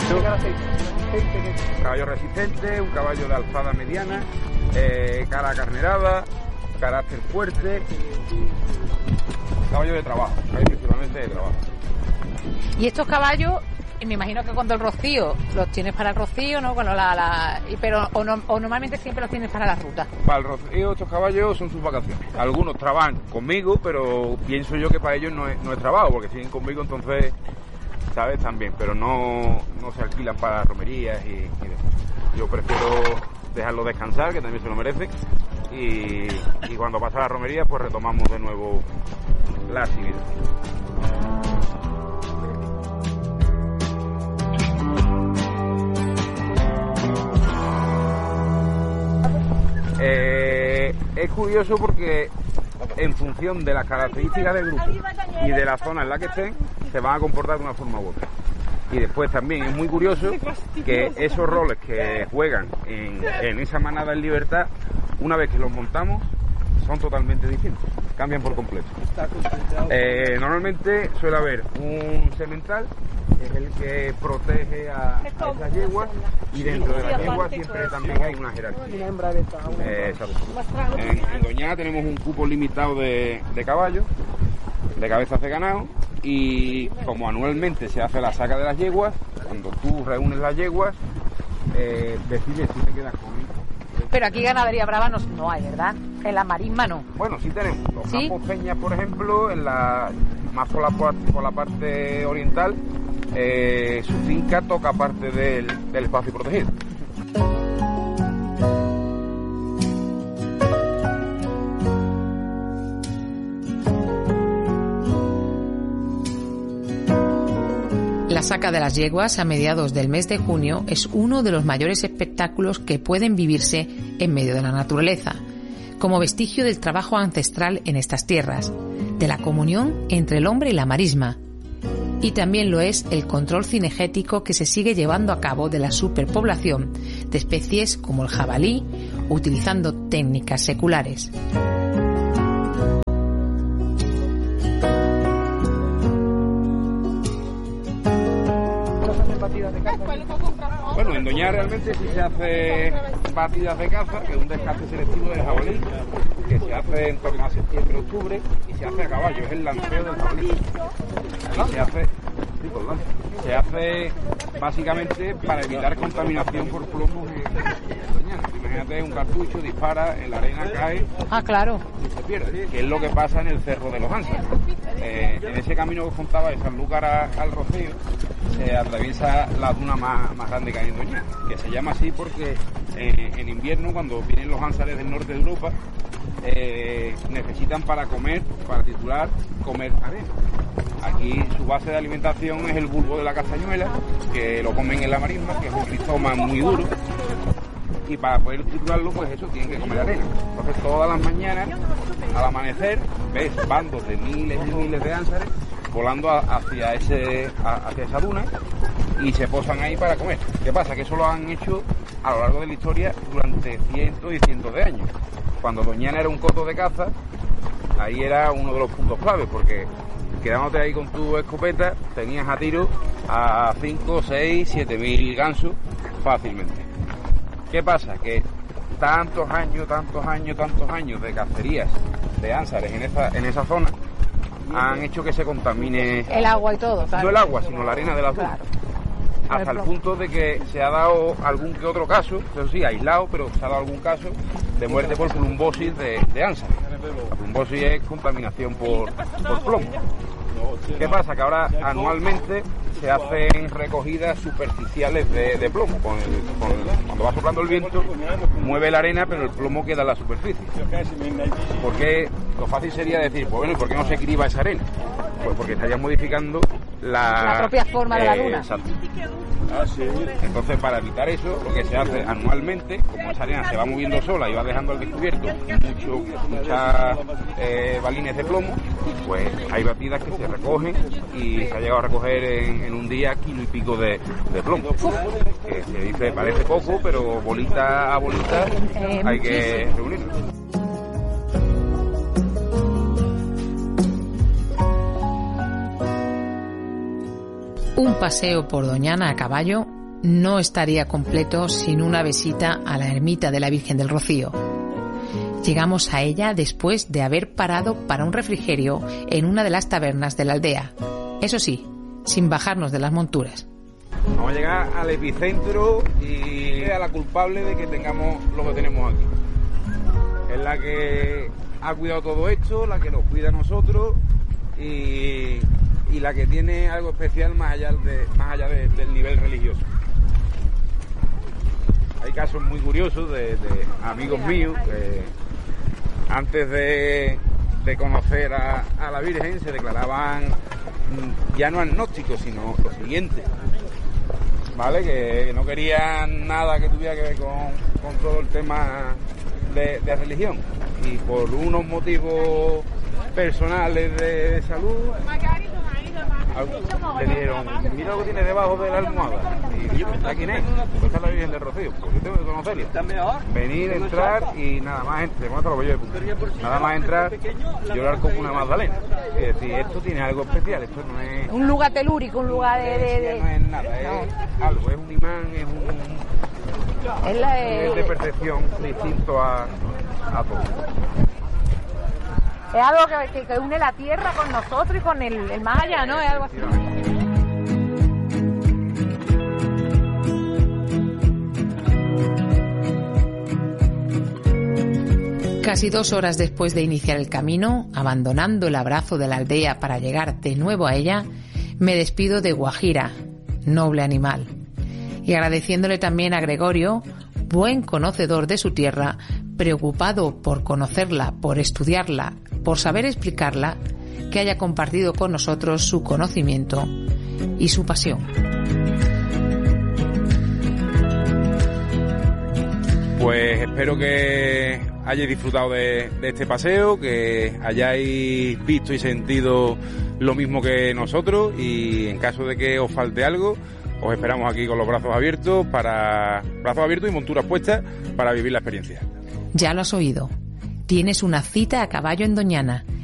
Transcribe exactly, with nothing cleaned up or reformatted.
Caballo resistente, un caballo de alzada mediana, eh, cara acarnerada, carácter fuerte, caballo de trabajo, principalmente de trabajo. Y estos caballos, me imagino que cuando el rocío los tienes para el rocío, ¿no? Bueno, la, la, pero o, no, o normalmente siempre los tienes para la ruta. Para el rocío estos caballos son sus vacaciones. Algunos trabajan conmigo, pero pienso yo que para ellos no es, no es trabajo, porque siguen conmigo, entonces, ¿sabes? También, pero no, no se alquilan para romerías y, y yo prefiero dejarlos descansar, que también se lo merecen, y, y cuando pasa la romería, pues retomamos de nuevo la actividad. Eh, es curioso porque en función de las características del grupo y de la zona en la que estén, se van a comportar de una forma u otra. Y después también es muy curioso que esos roles que juegan en, en esa manada en libertad, una vez que los montamos, son totalmente distintos, cambian por completo. Eh, normalmente suele haber un semental, que es el que protege a, a esas yeguas, y dentro de las yeguas siempre también hay una jerarquía. Eh, en, en Doñana tenemos un cupo limitado de, de caballos, de cabezas de ganado, y como anualmente se hace la saca de las yeguas, cuando tú reúnes las yeguas, eh, decides si te quedas con ellos. Pero aquí ganadería brava no, no hay, ¿verdad? En la marisma no. Bueno, sí tenemos. Los ¿Sí? Campos Peñas, por ejemplo, en la más por la, por la parte oriental, eh, su finca toca parte del, del espacio protegido. La saca de las yeguas a mediados del mes de junio es uno de los mayores espectáculos que pueden vivirse en medio de la naturaleza, como vestigio del trabajo ancestral en estas tierras, de la comunión entre el hombre y la marisma. Y también lo es el control cinegético que se sigue llevando a cabo de la superpoblación de especies como el jabalí, utilizando técnicas seculares. Bueno, en Doñana realmente sí se hace batidas de caza, que es un descarte selectivo del jabalí, que se hace en torno a septiembre-octubre y se hace a caballo, es el lanceo del jabalí. Y se hace, sí, por lance. Se hace básicamente para evitar contaminación por plomos en Doñana. Imagínate, un cartucho dispara, en la arena cae. Ah, claro. Y se pierde, que es lo que pasa en el Cerro de los Ánsares. Eh, en ese camino que os contaba de Sanlúcar a, al Rocío, se atraviesa la duna más, más grande que hay en Doñana, que se llama así porque eh, en invierno, cuando vienen los ánsares del norte de Europa, eh, necesitan para comer, para titular, comer arena. Aquí su base de alimentación es el bulbo de la castañuela, que lo comen en la marisma, que es un rizoma muy duro, y para poder titularlo, pues eso, tienen que comer arena. Entonces todas las mañanas, al amanecer, ves bandos de miles y miles de ánsares volando hacia ese hacia esa duna y se posan ahí para comer. ¿Qué pasa? Que eso lo han hecho a lo largo de la historia durante cientos y cientos de años. Cuando Doñana era un coto de caza, ahí era uno de los puntos claves, porque quedándote ahí con tu escopeta, tenías a tiro a cinco, seis, siete mil gansos fácilmente. ¿Qué pasa? Que tantos años, tantos años, tantos años de cacerías de ánsares en esa, en esa zona han hecho que se contamine el agua y todo, claro. No el agua, sino la arena de la zona. Claro. Hasta el punto de que se ha dado algún que otro caso, eso sí, aislado, pero se ha dado algún caso de muerte por plumbosis de, de ánsares. La plumbosis es contaminación por, por plomo. ¿Qué pasa? Que ahora anualmente se hacen recogidas superficiales de, de plomo. Con el, con el, cuando va soplando el viento, mueve la arena, pero el plomo queda en la superficie. Porque lo fácil sería decir, pues bueno, ¿y por qué no se criba esa arena? Pues porque estarían modificando la, la propia forma eh, de la luna. Exacto. Ah, sí. Entonces, para evitar eso, lo que se hace anualmente, como esa arena se va moviendo sola y va dejando al descubierto mucho, muchas eh, balines de plomo, pues hay batidas que se recogen y se ha llegado a recoger en, en un día kilo y pico de, de plomo. Que se dice, parece poco, pero bolita a bolita eh, hay que reunirlo. Un paseo por Doñana a caballo no estaría completo sin una visita a la ermita de la Virgen del Rocío. Llegamos a ella después de haber parado para un refrigerio en una de las tabernas de la aldea. Eso sí, sin bajarnos de las monturas. Vamos a llegar al epicentro y a la culpable de que tengamos lo que tenemos aquí. Es la que ha cuidado todo esto, la que nos cuida a nosotros y, y la que tiene algo especial más allá, de, más allá de, del nivel religioso. Hay casos muy curiosos de, de amigos míos que antes de, de conocer a, a la Virgen se declaraban ya no agnósticos, sino lo siguiente, ¿vale? Que no querían nada que tuviera que ver con, con todo el tema de, de religión, y por unos motivos personales de salud le dijeron: mira lo que tiene debajo de la almohada. Y yo, ¿está quién es? Pues está la Virgen del Rocío. Pues yo tengo que conocerla. Venir, entrar y nada más entre, nada más entrar, llorar como una magdalena. Es decir, esto tiene algo especial, esto no es un lugar telúrico, un lugar de, de, de... no es nada, es algo, es un imán, es un es, la, eh... es de percepción distinto a, a todo. Es algo que, que, que une la tierra con nosotros y con el, el más allá, ¿no? Es algo así. Casi dos horas después de iniciar el camino, abandonando el abrazo de la aldea para llegar de nuevo a ella, me despido de Guajira, noble animal, y agradeciéndole también a Gregorio, buen conocedor de su tierra, preocupado por conocerla, por estudiarla, por saber explicarla, que haya compartido con nosotros su conocimiento y su pasión. Pues espero que hayáis disfrutado de, de este paseo, que hayáis visto y sentido lo mismo que nosotros, y en caso de que os falte algo, os esperamos aquí con los brazos abiertos, para brazos abiertos y monturas puestas para vivir la experiencia. Ya lo has oído. Tienes una cita a caballo en Doñana,